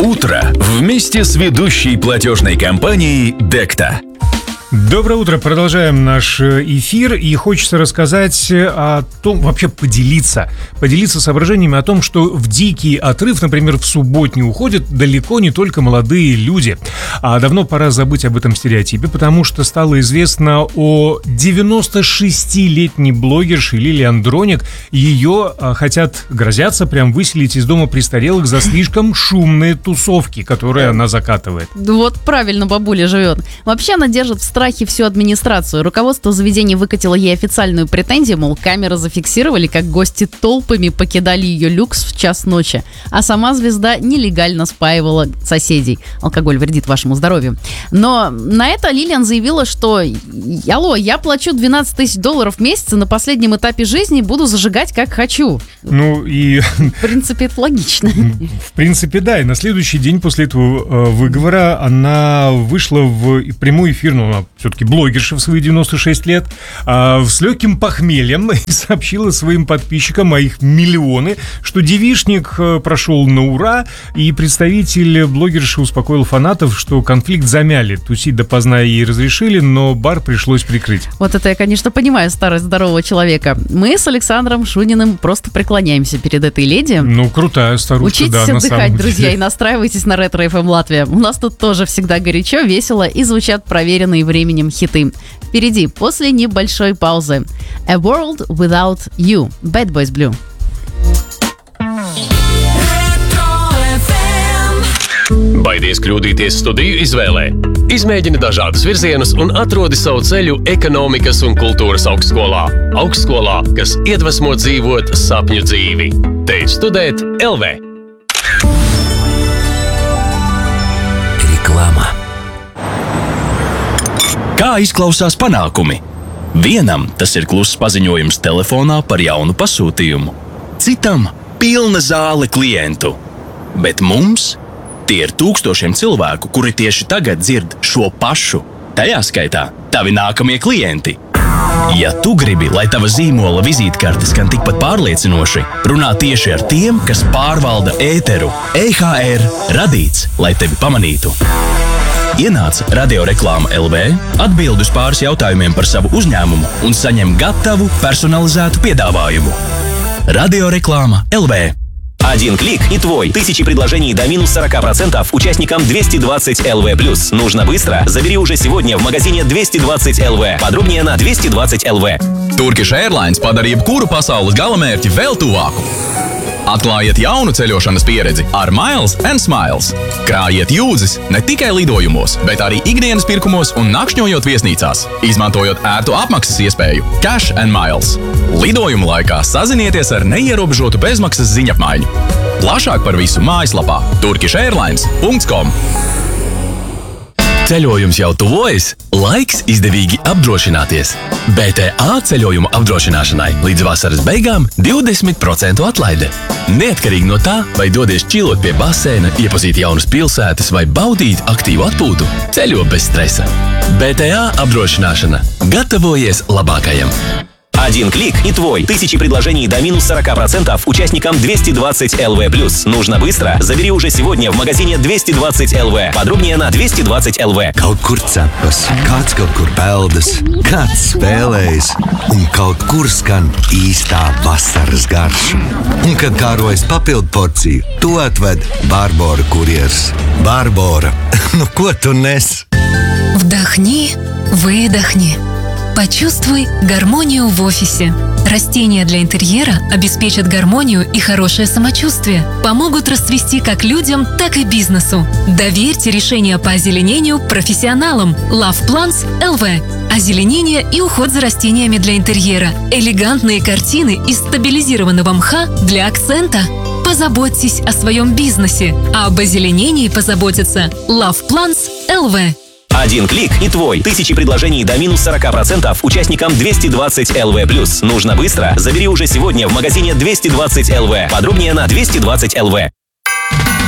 Утро вместе с ведущей платежной компанией Декта. Доброе утро, продолжаем наш эфир, и хочется рассказать о том, вообще поделиться соображениями о том, что в дикий отрыв, например, в субботний уходят далеко не только молодые люди. А давно пора забыть об этом стереотипе, потому что стало известно о 96-летней блогерше Лилиан Дроник. Ее грозятся прям выселить из дома престарелых за слишком шумные тусовки, которые она закатывает. Вот правильно бабуля живет. Вообще она держит в страхе всю администрацию. Руководство заведения выкатило ей официальную претензию, мол, камеры зафиксировали, как гости толпами покидали ее люкс в час ночи, а сама звезда нелегально спаивала соседей. Алкоголь вредит вашему здоровью. Но на это Лилиан заявила, что алло, я плачу $12 тысяч в месяц, и на последнем этапе жизни буду зажигать как хочу. Ну и... В принципе, это логично. В принципе, да. И на следующий день после этого выговора она вышла в прямой эфир, но она все-таки блогерша в свои 96 лет, с легким похмельем сообщила своим подписчикам, а их миллионы, что девичник прошел на ура, и представитель блогерши успокоил фанатов, что конфликт замяли. Тусить допоздна ей разрешили, но бар пришлось прикрыть. Вот это я, конечно, понимаю старость здорового человека. Мы с Александром Шуниным просто преклоняемся перед этой леди. Ну, крутая старушка, Учитесь да, на самом отдыхать, деле. друзья, и настраивайтесь на Ретро FM Латвия. У нас тут тоже всегда горячо, весело и звучат проверенные временем хиты. Впереди, после небольшой паузы, A World Without You, Bad Boys Blue. Baidies kļūdīties studiju izvēlē? Izmēģini dažādus virzienus un atrodi savu ceļu ekonomikas un kultūras augstskolā. Augstskolā, kas iedvesmo dzīvot sapņu dzīvi. Te ir studēt LV. Reklāma. Kā izklausās panākumi? Vienam tas ir kluss paziņojums telefonā par jaunu pasūtījumu. Citam – pilna zāle klientu. Bet mums tie ir tūkstošiem cilvēku, kuri tieši tagad dzird šo pašu. Tajā skaitā tavi nākamie klienti. Ja tu gribi, lai tava zīmola vizītkarte skan tikpat pārliecinoši, runā tieši ar tiem, kas pārvalda ēteru. EHR radīts, lai tevi pamanītu. Ienāc Radioreklāma LV, atbild uz pāris jautājumiem par savu uzņēmumu un saņem gatavu personalizētu piedāvājumu. Radioreklāma LV. Один клик и твой. 1000 предложений до минус 40% участникам 220 LV+. Нужно быстро? Забери уже сегодня в магазине 220 LV. Подробнее на 220 LV. Turkish Airlines padara jebkuru pasaules galamērķi vēl tuvāku. Atklājiet jaunu ceļošanas pieredzi ar Miles & Smiles. Krājiet jūdzes ne tikai lidojumos, bet arī ikdienas pirkumos un nakšņojot viesnīcās, izmantojot ērtu apmaksas iespēju Cash & Miles. Lidojuma laikā sazinieties ar neierobežotu bezmaksas ziņapmaiņu. Plašāk par visu mājaslapā turkishairlines.com. Ceļojums jau tuvojas, laiks izdevīgi apdrošināties. BTA ceļojuma apdrošināšanai līdz vasaras beigām 20% atlaide. Neatkarīgi no tā, vai dodies čilot pie baseina, iepazīt jaunas pilsētas vai baudīt aktīvu atpūtu, ceļo bez stresa. BTA apdrošināšana. Gatavojies labākajam. Один клик и твой. 1000 предложений до минус 40% участникам 220 LV+. Нужно быстро? Забери уже сегодня в магазине 220 LV. Подробнее на 220 LV. Kaut kur cepas, kāds kaut kur peldas, kāds spēlējas, un kaut kur skan īstā vasaras garša. Un kad kārojas papildu porciju, to atved Barbora kurjers. Barbora, nu ko tu nes? Вдохни, выдохни. Почувствуй гармонию в офисе. Растения для интерьера обеспечат гармонию и хорошее самочувствие, помогут расцвести как людям, так и бизнесу. Доверьте решения по озеленению профессионалам. Love Plants LV. Озеленение и уход за растениями для интерьера. Элегантные картины из стабилизированного мха для акцента. Позаботьтесь о своем бизнесе, а об озеленении позаботится Love Plants LV. Один клик и твой. 1000 предложений до минус 40% участникам 220 LV+. Нужно быстро? Забери уже сегодня в магазине 220 LV. Подробнее на 220 LV.